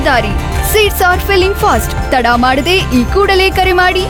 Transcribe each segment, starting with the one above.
ಜವಾಬ್ದಾರಿ. Seats R filling fast. ತಡ ಮಾಡದೆ ಈ ಕೂಡಲೇ ಕರೆ ಮಾಡಿ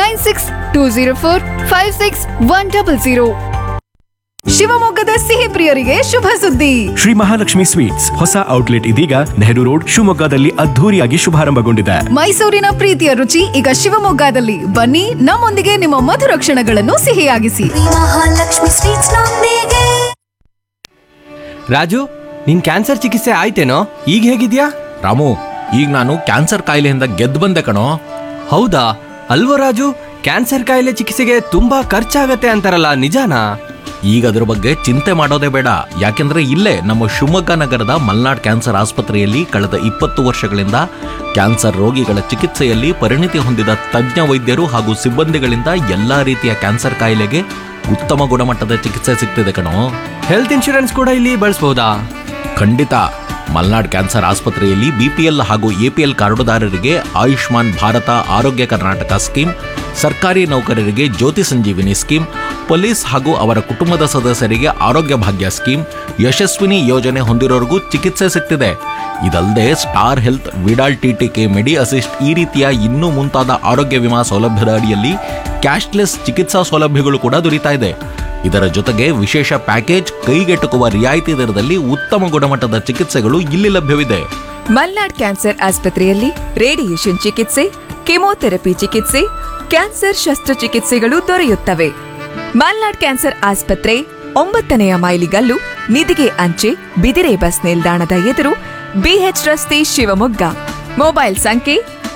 9620456100. ಶಿವಮೊಗ್ಗದ ಸಿಹಿ ಪ್ರಿಯರಿಗೆ ಶುಭ ಸುದ್ದಿ. ಶ್ರೀ ಮಹಾಲಕ್ಷ್ಮಿ ಸ್ವೀಟ್ಸ್ ಹೊಸ ಔಟ್ಲೆಟ್ ಇದೀಗ ನೆಹರು ರೋಡ್ ಶಿವಮೊಗ್ಗದಲ್ಲಿ ಅದ್ಧೂರಿಯಾಗಿ ಶುಭಾರಂಭಗೊಂಡಿದೆ. ಮೈಸೂರಿನ ಪ್ರೀತಿಯ ರುಚಿ ಈಗ ಶಿವಮೊಗ್ಗದಲ್ಲಿ. ಬನ್ನಿ, ನಮ್ಮೊಂದಿಗೆ ನಿಮ್ಮ ಮಧುರ ಕ್ಷಣಗಳನ್ನು ಸಿಹಿಯಾಗಿಸಿ. ಮಹಾಲಕ್ಷ್ಮಿ ಸ್ವೀಟ್ಸ್ ನೊಂದಿಗೆ. ರಾಜು, ನಿನ್ ಕ್ಯಾನ್ಸರ್ ಚಿಕಿತ್ಸೆ ಆಯ್ತೇನೋ? ಈಗ ಹೇಗಿದ್ಯಾ? ರಾಮು, ಈಗ ನಾನು ಕ್ಯಾನ್ಸರ್ ಕಾಯಿಲೆಯಿಂದ ಗೆದ್ದು ಬಂದೆ ಕಣೋ. ಹೌದಾ? ಅಲ್ವೋ ರಾಜು, ಕ್ಯಾನ್ಸರ್ ಕಾಯಿಲೆ ಚಿಕಿತ್ಸೆಗೆ ತುಂಬಾ ಖರ್ಚಾಗತ್ತೆ ಅಂತಾರಲ್ಲ, ನಿಜಾನಾ? ಈಗ ಅದ್ರ ಬಗ್ಗೆ ಚಿಂತೆ ಮಾಡೋದೇ ಬೇಡ. ಯಾಕೆಂದ್ರೆ ಇಲ್ಲೇ ನಮ್ಮ ಶಿವಮೊಗ್ಗ ನಗರದ ಮಲ್ನಾಡ್ ಕ್ಯಾನ್ಸರ್ ಆಸ್ಪತ್ರೆಯಲ್ಲಿ ಕಳೆದ 20 ವರ್ಷಗಳಿಂದ ಕ್ಯಾನ್ಸರ್ ರೋಗಿಗಳ ಚಿಕಿತ್ಸೆಯಲ್ಲಿ ಪರಿಣಿತಿ ಹೊಂದಿದ ತಜ್ಞ ವೈದ್ಯರು ಹಾಗೂ ಸಿಬ್ಬಂದಿಗಳಿಂದ ಎಲ್ಲಾ ರೀತಿಯ ಕ್ಯಾನ್ಸರ್ ಕಾಯಿಲೆಗೆ ಉತ್ತಮ ಗುಣಮಟ್ಟದ ಚಿಕಿತ್ಸೆ ಸಿಗ್ತಿದೆ ಕಣೋ. ಹೆಲ್ತ್ ಇನ್ಶೂರೆನ್ಸ್ ಕೂಡ ಇಲ್ಲಿ ಬಳಸಬಹುದಾ? ಖಂಡಿತ. ಮಲ್ನಾಡ್ ಕ್ಯಾನ್ಸರ್ ಆಸ್ಪತ್ರೆಯಲ್ಲಿ ಬಿಪಿಎಲ್ ಹಾಗೂ ಎಪಿಎಲ್ ಕಾರ್ಡುದಾರರಿಗೆ ಆಯುಷ್ಮಾನ್ ಭಾರತ ಆರೋಗ್ಯ ಕರ್ನಾಟಕ ಸ್ಕೀಮ್, ಸರ್ಕಾರಿ ನೌಕರರಿಗೆ ಜ್ಯೋತಿ ಸಂಜೀವಿನಿ ಸ್ಕೀಮ್, ಪೊಲೀಸ್ ಹಾಗೂ ಅವರ ಕುಟುಂಬದ ಸದಸ್ಯರಿಗೆ ಆರೋಗ್ಯ ಭಾಗ್ಯ ಸ್ಕೀಮ್, ಯಶಸ್ವಿನಿ ಯೋಜನೆ ಹೊಂದಿರೋರಿಗೂ ಚಿಕಿತ್ಸೆ ಸಿಗ್ತಿದೆ. ಇದಲ್ಲದೆ ಸ್ಟಾರ್ ಹೆಲ್ತ್, ವಿಡಾಲ್ ಟಿಟಿಕೆ, ಮೆಡಿ ಅಸಿಸ್ಟ್ ಈ ರೀತಿಯ ಇನ್ನೂ ಮುಂತಾದ ಆರೋಗ್ಯ ವಿಮಾ ಸೌಲಭ್ಯದ ಅಡಿಯಲ್ಲಿ ಕ್ಯಾಶ್ಲೆಸ್ ಚಿಕಿತ್ಸಾ ಸೌಲಭ್ಯಗಳು ಕೂಡ ದೊರೀತಾ ಇದೆ. ಇದರ ಜೊತೆಗೆ ವಿಶೇಷ ಪ್ಯಾಕೇಜ್, ಕೈಗೆಟುಕುವ ರಿಯಾಯಿತಿ ದರದಲ್ಲಿ ಉತ್ತಮ ಗುಣಮಟ್ಟದ ಚಿಕಿತ್ಸೆಗಳು ಇಲ್ಲಿ ಲಭ್ಯವಿದೆ. ಮಲ್ನಾಡ್ ಕ್ಯಾನ್ಸರ್ ಆಸ್ಪತ್ರೆಯಲ್ಲಿ ರೇಡಿಯೇಷನ್ ಚಿಕಿತ್ಸೆ, ಕೆಮೊಥೆರಪಿ ಚಿಕಿತ್ಸೆ, ಕ್ಯಾನ್ಸರ್ ಶಸ್ತ್ರಚಿಕಿತ್ಸೆಗಳು ದೊರೆಯುತ್ತವೆ. ಮಲ್ನಾಡ್ ಕ್ಯಾನ್ಸರ್ ಆಸ್ಪತ್ರೆ 9ನೇ ಮೈಲಿಗಲ್ಲು, ನಿಧಿಗೆ ಅಂಚೆ, ಬಿದಿರೆ ಬಸ್ ನಿಲ್ದಾಣದ ಎದುರು, ಬಿಎಚ್ ರಸ್ತೆ, ಶಿವಮೊಗ್ಗ. ಮೊಬೈಲ್ ಸಂಖ್ಯೆ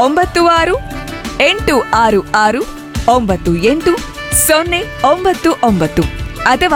9666988099 ಅಥವಾ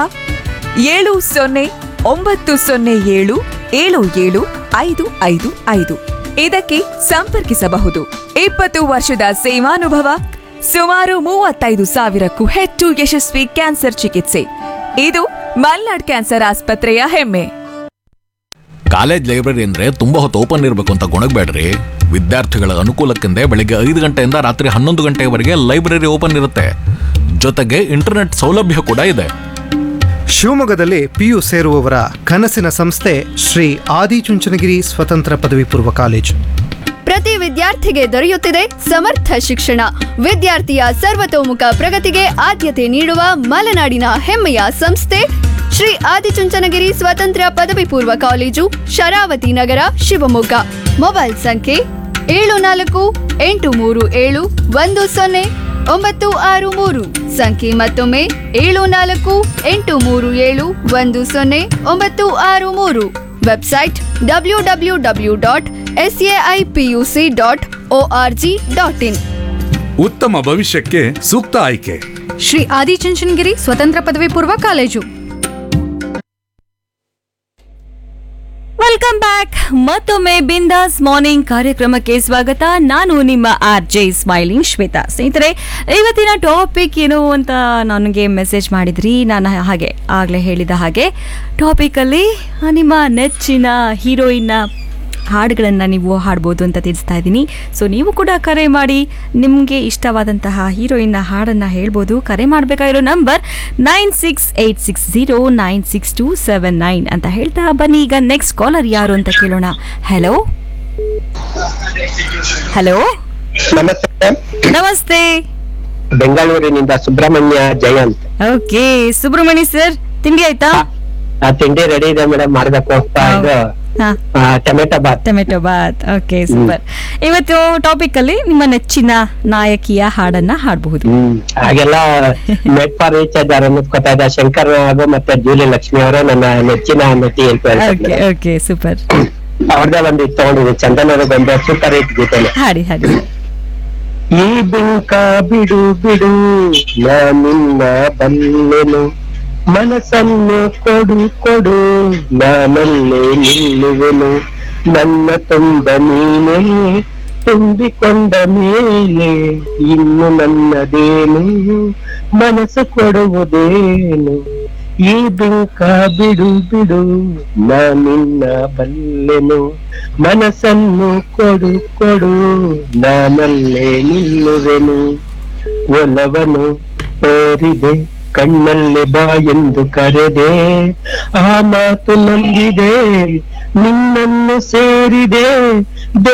7090077755. ಇದಕ್ಕೆ ಸಂಪರ್ಕಿಸಬಹುದು. 20 ವರ್ಷದ ಸೇವಾನುಭವ, ಸುಮಾರು 35,000ಕ್ಕೂ ಹೆಚ್ಚು ಯಶಸ್ವಿ ಕ್ಯಾನ್ಸರ್ ಚಿಕಿತ್ಸೆ. ಇದು ಮಲ್ನಾಡ್ ಕ್ಯಾನ್ಸರ್ ಆಸ್ಪತ್ರೆಯ ಹೆಮ್ಮೆ. ಕಾಲೇಜ್ ಲೈಬ್ರರಿ ಅಂದ್ರೆ ತುಂಬಾ ಹೊತ್ತು ಓಪನ್ ಇರಬೇಕು ಅಂತ ಗೊಣಗಬೇಡ್ರಿ. ವಿದ್ಯಾರ್ಥಿಗಳ ಅನುಕೂಲಕ್ಕೆಂದೇ ಬೆಳಿಗ್ಗೆ 5 ಗಂಟೆಯಿಂದ ರಾತ್ರಿ 11 ಗಂಟೆವರೆಗೆ ಲೈಬ್ರರಿ ಓಪನ್ ಇರುತ್ತೆ. ಜೊತೆಗೆ ಇಂಟರ್ನೆಟ್ ಸೌಲಭ್ಯ ಕೂಡ ಇದೆ. ಶಿವಮೊಗ್ಗದಲ್ಲಿ ಪಿಯು ಸೇರುವವರ ಕನಸಿನ ಸಂಸ್ಥೆ ಶ್ರೀ ಆದಿಚುಂಚನಗಿರಿ ಸ್ವತಂತ್ರ ಪದವಿ ಪೂರ್ವ ಕಾಲೇಜು. ಪ್ರತಿ ವಿದ್ಯಾರ್ಥಿಗೆ ದೊರೆಯುತ್ತಿದೆ ಸಮರ್ಥ ಶಿಕ್ಷಣ. ವಿದ್ಯಾರ್ಥಿಯ ಸರ್ವತೋಮುಖ ಪ್ರಗತಿಗೆ ಆದ್ಯತೆ ನೀಡುವ ಮಲೆನಾಡಿನ ಹೆಮ್ಮೆಯ ಸಂಸ್ಥೆ ಶ್ರೀ ಆದಿಚುಂಚನಗಿರಿ ಸ್ವತಂತ್ರ ಪದವಿ ಪೂರ್ವ ಕಾಲೇಜು, ಶರಾವತಿ ನಗರ, ಶಿವಮೊಗ್ಗ. ಮೊಬೈಲ್ ಸಂಖ್ಯೆ 7483710963. ಸಂಖ್ಯೆ ಮತ್ತೊಮ್ಮೆ 7483710963. Website www.saipuc.org.in. ಉತ್ತಮ ಭವಿಷ್ಯಕ್ಕೆ ಸೂಕ್ತ ಆಯ್ಕೆ ಶ್ರೀ ಆದಿಚುಂಚನಗಿರಿ ಸ್ವತಂತ್ರ ಪದವಿ ಪೂರ್ವ ಕಾಲೇಜು. Welcome back. ಮತ್ತೊಮ್ಮೆ ಬಿಂದಾಸ್ ಮಾರ್ನಿಂಗ್ ಕಾರ್ಯಕ್ರಮಕ್ಕೆ ಸ್ವಾಗತ. ನಾನು ನಿಮ್ಮ RJ ಸ್ಮೈಲಿಂಗ್ ಶ್ವೇತಾ. ಸ್ನೇಹಿತರೆ, ಇವತ್ತಿನ ಟಾಪಿಕ್ ಏನು ಅಂತ ನನಗೆ ಮೆಸೇಜ್ ಮಾಡಿದ್ರಿ. ನಾನು ಹಾಗೆ ಆಗಲೇ ಹೇಳಿದ ಹಾಗೆ ಟಾಪಿಕಲ್ಲಿ ನಿಮ್ಮ ನೆಚ್ಚಿನ ಹೀರೋಯಿನ್ನ ಹಾಡುಗಳನ್ನು ನೀವು ಹಾಡ್ಬೋದು ಅಂತ ತಿಳಿಸ್ತಾ ಇದ್ದೀನಿ. ಸೊ ನೀವು ಕೂಡ ಕರೆ ಮಾಡಿ ನಿಮಗೆ ಇಷ್ಟವಾದಂತಹ ಹೀರೋಯಿನ್ನ ಹಾಡನ್ನು ಹೇಳ್ಬೋದು. ಕರೆ ಮಾಡಬೇಕಾಗಿರೋ ನಂಬರ್ 9686096279 ಅಂತ ಹೇಳ್ತಾ ಬನ್ನಿ. ಈಗ ನೆಕ್ಸ್ಟ್ ಕಾಲರ್ ಯಾರು ಅಂತ ಕೇಳೋಣ. ಹಲೋ ಹಲೋ, ನಮಸ್ತೆ. ಬೆಂಗಳೂರಿನಿಂದ ಸುಬ್ರಹ್ಮಣ್ಯ ಜಯಂತ್. ಓಕೆ ಸುಬ್ರಹ್ಮಣ್ಯ ಸರ್, ತಿಂಡಿ ಆಯ್ತಾ? ತಿಂಡಿ ರೆಡಿ ಇದೆ ಮೇಡಮ್, ಮಾಡ್ಬೇಕು ಹೋಗ್ತಾ ಇದ್ದು. ಟೊಮೆಟೊ ಬಾತ್. Okay super. ಇವತ್ತು ಟಾಪಿಕ್ ಅಲ್ಲಿ ನಿಮ್ಮ ನೆಚ್ಚಿನ ನಾಯಕಿಯ ಹಾಡನ್ನ ಹಾಡಬಹುದು. ಹಾಗೆಲ್ಲ ನೆಟ್ ಫಾರ್ ರೀಚಾರ್ಜ್ ಅನ್ನಿಸ್ಕೊತಾ ಇದ್ದ ಶಂಕರ್ ಹಾಗೂ ಮತ್ತೆ ಜೂಲಿ ಲಕ್ಷ್ಮಿ ಅವರು ನನ್ನ ನೆಚ್ಚಿನ ನಟಿ ಅಂತ ಹೇಳ್ತಾರೆ. Okay super. ಅವ್ರದ್ದೇ ಒಂದು ತಗೊಂಡಿದ್ದೆ, ಚಂದನ್ ಅವರು ಬಂದ ಸೂಪರ್ ಹಿಟ್ ಗೀತೆ. ಹಾಡಿ ಹಾಡಿ. ಈ ಬಿಂಕ ಬಿಡು ಬಿಡು ನಿನ್ನ ಬಲ್ಲೆನು, ಮನಸ್ಸನ್ನು ಕೊಡು ಕೊಡು ನಾನಲ್ಲೇ ನಿಲ್ಲುವೆನು, ನನ್ನ ತುಂಬ ನೀನೇ ತುಂಬಿಕೊಂಡ ಮೇಲೆ ಇನ್ನು ನನ್ನದೇನು ಮನಸ್ಸು ಕೊಡುವುದೇನು, ಈ ಬಿಂಕ ಬಿಡು ಬಿಡು ನಿನ್ನ ಬಲ್ಲೆನು, ಮನಸ್ಸನ್ನು ಕೊಡು ಕೊಡು ನಾನಲ್ಲೇ ನಿಲ್ಲುವೆನು, ಒಲವನು ತೋರಿದೆ ಕಣ್ಣಲ್ಲಿ ಬಾ ಎಂದು ಕರೆದೆ, ಆ ಮಾತು ನಂಬಿದೆ ನಿನ್ನನ್ನು ಸೇರಿದೆ.